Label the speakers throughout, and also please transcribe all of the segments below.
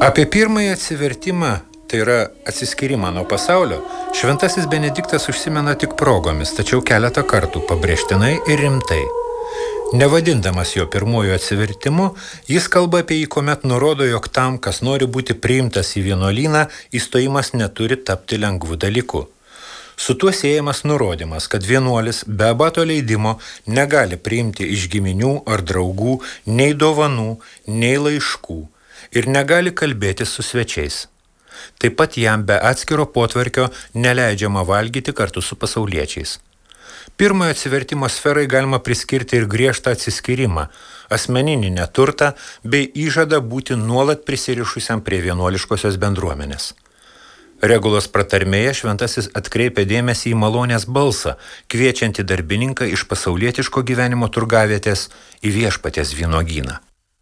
Speaker 1: Apie pirmąjį atsivertimą, tai yra atsiskyrimą nuo pasaulio, šventasis Benediktas užsimena tik progomis, tačiau keletą kartų pabrėžtinai ir rimtai. Nevadindamas jo pirmuoju atsivertimu, jis kalba apie jį, kuomet nurodo, jog tam, kas nori būti priimtas į vienuolyną, įstojimas neturi tapti lengvu dalyku. Su tuo siejamas nurodymas, kad vienuolis be abato leidimo negali priimti iš giminių ar draugų nei dovanų, nei laiškų ir negali kalbėti su svečiais. Taip pat jam be atskiro potvarkio neleidžiama valgyti kartu su pasauliečiais. Pirmojo atsivertimo sferai galima priskirti ir griežtą atsiskyrimą, asmeninį neturtą bei įžadą būti nuolat prisirišusiam prie vienuoliškosios bendruomenės. Regulos pratarmėje šventasis atkreipia dėmesį į malonės balsą, kviečiantį darbininką iš pasaulietiško gyvenimo turgavietės į viešpaties vynuogyną.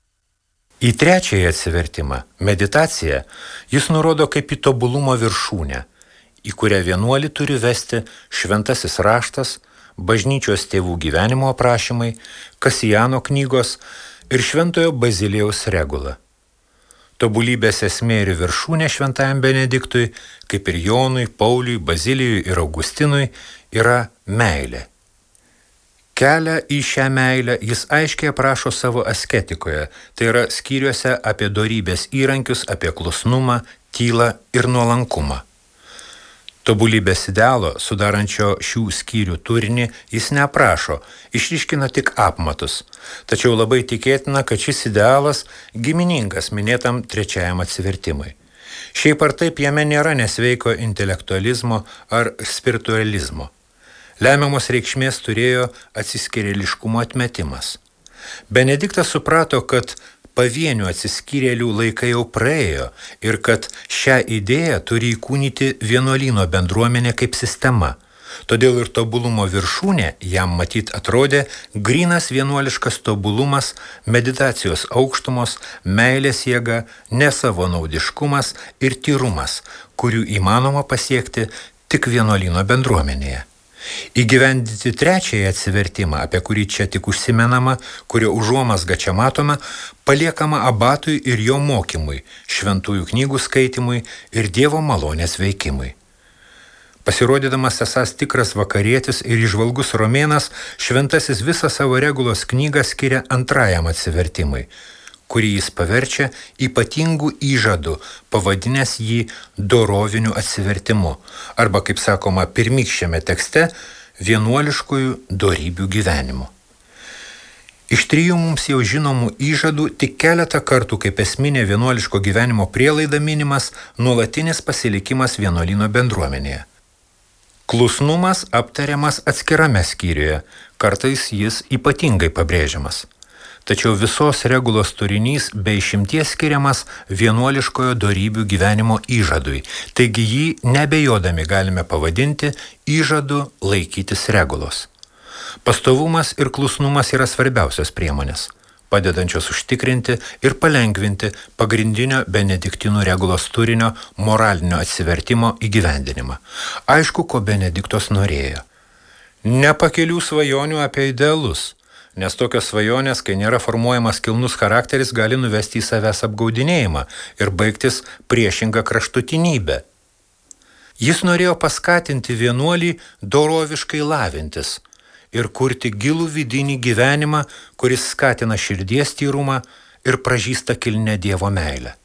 Speaker 1: Į trečiąjį atsivertimą, meditaciją, jis nurodo kaip į tobulumo viršūnę, į kurią vienuolį turi vesti šventasis raštas, bažnyčios tėvų gyvenimo aprašymai, Kasijano knygos ir šventojo Bazilijaus regula. Tobulybės esmė ir viršūnė šventajam Benediktui, kaip ir Jonui, Pauliui, Bazilijui ir Augustinui, yra meilė. Kelią į šią meilę jis aiškiai aprašo savo asketikoje, tai yra skyriuose apie dorybės įrankius, apie klusnumą, tylą ir nuolankumą. Tobulybės idealo, sudarančio šių skyrių turinį, jis neaprašo, išryškina tik apmatus, tačiau labai tikėtina, kad šis idealas giminingas minėtam trečiajam atsivertimui. Šiaip ar taip jame nėra nesveiko intelektualizmo ar spiritualizmo. Lemiamos reikšmės turėjo atsiskyrėliškumo atmetimas. Benediktas suprato, kad pavienių atsiskyrėlių laikai jau praėjo ir kad šią idėją turi įkūnyti vienuolyno bendruomenė kaip sistema. Todėl ir tobulumo viršūnė jam matyt atrodė grynas vienuoliškas tobulumas, meditacijos aukštumos, meilės jėga, nesavanaudiškumas ir tyrumas, kurių įmanoma pasiekti tik vienuolyno bendruomenėje. Įgyvendinti trečiąjį atsivertimą, apie kurį čia tik užsimenama, kurio užuomazgą čia matome, paliekama abatui ir jo mokymui, šventųjų knygų skaitimui ir Dievo malonės veikimui. Pasirodydamas esąs tikras vakarietis ir įžvalgus romėnas, šventasis visą savo regulos knygą skiria antrajam atsivertimui, kurį jis paverčia ypatingų įžadų, pavadinęs jį doroviniu atsivertimu, arba, kaip sakoma pirmykščiame tekste, vienuoliškųjų dorybių gyvenimu. Iš trijų mums jau žinomų įžadų tik keletą kartų kaip esminė vienuoliško gyvenimo prielaida minimas nuolatinis pasilikimas vienuolyno bendruomenėje. Klusnumas aptariamas atskirame skyriuje, kartais jis ypatingai pabrėžiamas. Tačiau visos regulos turinys be išimties skiriamas vienuoliškojo dorybių gyvenimo įžadui, taigi jį nebejodami galime pavadinti įžadu laikytis regulos. Pastovumas ir klusnumas yra svarbiausios priemonės, padedančios užtikrinti ir palengvinti pagrindinio benediktinų regulos turinio moralinio atsivertimo įgyvendinimą. Aišku, ko Benediktas norėjo. Nepakelių svajonių apie idealus, nes tokios svajonės, kai nėra formuojamas kilnus charakteris, gali nuvesti į savęs apgaudinėjimą ir baigtis priešinga kraštutinybė. Jis norėjo paskatinti vienuolį doroviškai lavintis ir kurti gilų vidinį gyvenimą, kuris skatina širdies tyrumą ir pražįsta kilnią Dievo meilę.